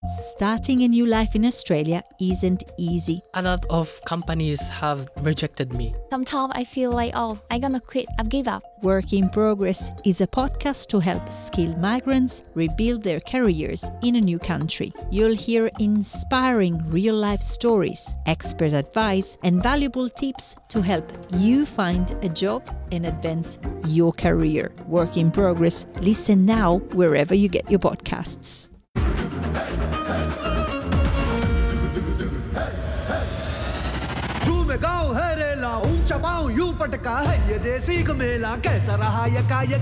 Starting a new life in Australia isn't easy. A lot of companies have rejected me. Sometimes I feel like, I'm gonna quit, I've give up. Work in Progress is a podcast to help skilled migrants rebuild their careers in a new country. You'll hear inspiring real-life stories, expert advice, and valuable tips to help you find a job and advance your career. Work in Progress. Listen now wherever you get your podcasts. गाँव है रेला ऊंचा पाँव यूं पटका है ये देसी का मेला कैसा रहा ये